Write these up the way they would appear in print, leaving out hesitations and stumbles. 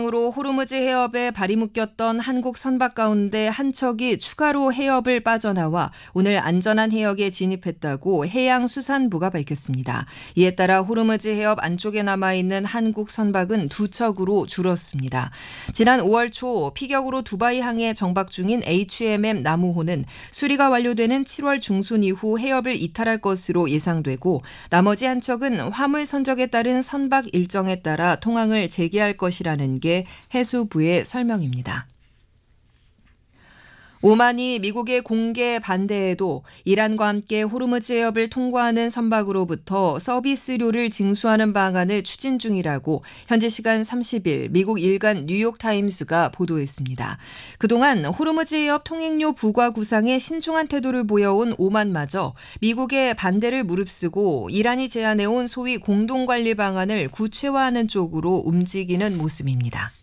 으로 호르무즈 해협에 발이 묶였던 한국 선박 가운데 한 척이 추가로 해협을 빠져나와 오늘 안전한 해역에 진입했다고 해양수산부가 밝혔습니다. 이에 따라 호르무즈 해협 안쪽에 남아있는 한국 선박은 2척으로 줄었습니다. 지난 5월 초 피격으로 두바이 항해 정박 중인 HMM 나무호는 수리가 완료되는 7월 중순 이후 해협을 이탈할 것으로 예상되고 나머지 한 척은 화물 선적에 따른 선박 일정에 따라 통항을 재개할 것이라는 게 해수부의 설명입니다. 오만이 미국의 공개 반대에도 이란과 함께 호르무즈 해협을 통과하는 선박으로부터 서비스료를 징수하는 방안을 추진 중이라고 현지 시간 30일 미국 일간 뉴욕타임스가 보도했습니다. 그동안 호르무즈 해협 통행료 부과 구상에 신중한 태도를 보여온 오만마저 미국의 반대를 무릅쓰고 이란이 제안해온 소위 공동관리 방안을 구체화하는 쪽으로 움직이는 모습입니다.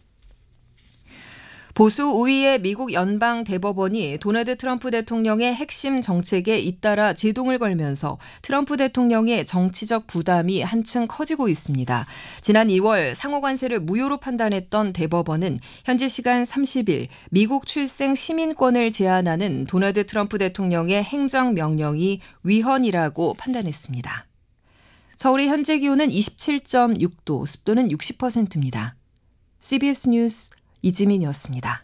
보수 우위의 미국 연방 대법원이 도널드 트럼프 대통령의 핵심 정책에 잇따라 제동을 걸면서 트럼프 대통령의 정치적 부담이 한층 커지고 있습니다. 지난 2월 상호관세를 무효로 판단했던 대법원은 현지 시간 30일 미국 출생 시민권을 제한하는 도널드 트럼프 대통령의 행정명령이 위헌이라고 판단했습니다. 서울의 현재 기온은 27.6도, 습도는 60%입니다. CBS 뉴스 이지민이었습니다.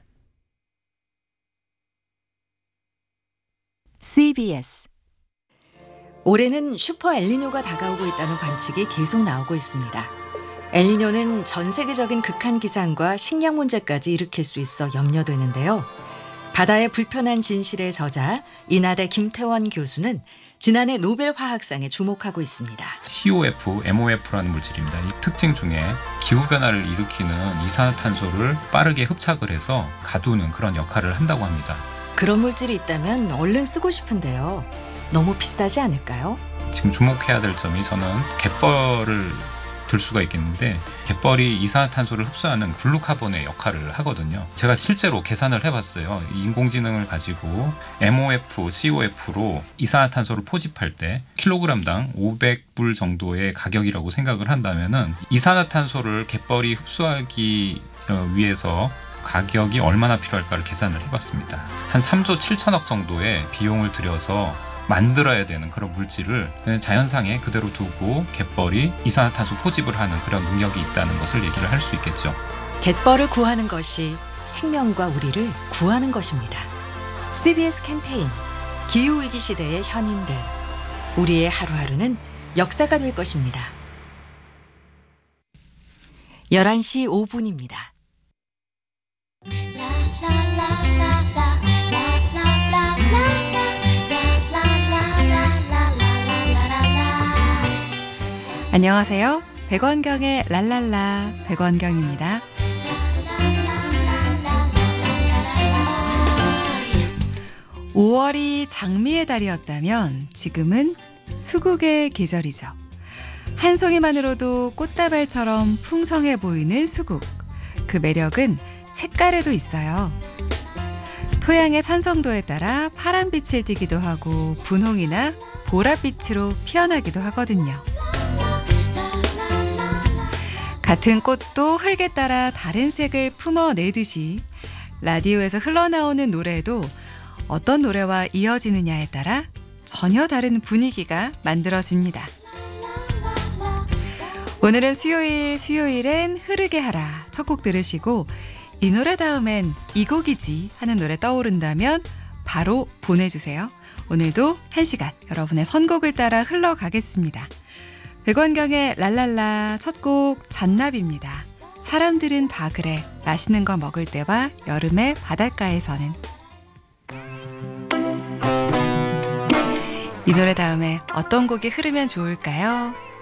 CBS 올해는 슈퍼 엘니뇨가 다가오고 있다는 관측이 계속 나오고 있습니다. 엘니뇨는 전 세계적인 극한 기상과 식량 문제까지 일으킬 수 있어 염려되는데요. 바다의 불편한 진실의 저자 인하대 김태원 교수는 지난해 노벨 화학상에 주목하고 있습니다. COF, MOF라는 물질입니다. 이 특징 중에 기후변화를 일으키는 이산화탄소를 빠르게 흡착을 해서 가두는 그런 역할을 한다고 합니다. 그런 물질이 있다면 얼른 쓰고 싶은데요. 너무 비싸지 않을까요? 지금 주목해야 될 점이 저는 갯벌을 들 수가 있겠는데 갯벌이 이산화탄소를 흡수하는 블루카본의 역할을 하거든요. 제가 실제로 계산을 해봤어요. 인공지능을 가지고 MOF, COF로 이산화탄소를 포집할 때 킬로그램당 500불 정도의 가격이라고 생각을 한다면은 이산화탄소를 갯벌이 흡수하기 위해서 가격이 얼마나 필요할까를 계산을 해봤습니다. 한 3조 7천억 정도의 비용을 들여서 만들어야 되는 그런 물질을 자연상에 그대로 두고 갯벌이 이산화탄소 포집을 하는 그런 능력이 있다는 것을 얘기를 할 수 있겠죠. 갯벌을 구하는 것이 생명과 우리를 구하는 것입니다. CBS 캠페인 기후위기 시대의 현인들. 우리의 하루하루는 역사가 될 것입니다. 11시 5분입니다. 안녕하세요. 백원경의 랄랄라 백원경입니다. (5월이) 장미의 달이었다면 지금은 수국의 계절이죠. 한 송이만으로도 꽃다발처럼 풍성해 보이는 수국. 그 매력은 색깔에도 있어요. 토양의 산성도에 따라 파란빛을 띠기도 하고 분홍이나 보랏빛으로 피어나기도 하거든요. 같은 꽃도 흙에 따라 다른 색을 품어내듯이 라디오에서 흘러나오는 노래도 어떤 노래와 이어지느냐에 따라 전혀 다른 분위기가 만들어집니다. 오늘은 수요일엔 흐르게 하라 첫 곡 들으시고 이 노래 다음엔 이 곡이지 하는 노래 떠오른다면 바로 보내주세요. 오늘도 1시간 여러분의 선곡을 따라 흘러가겠습니다. 백원경의 랄랄라 첫 곡 잔나비입니다. 사람들은 다 그래. 맛있는 거 먹을 때와 여름의 바닷가에서는. 이 노래 다음에 어떤 곡이 흐르면 좋을까요?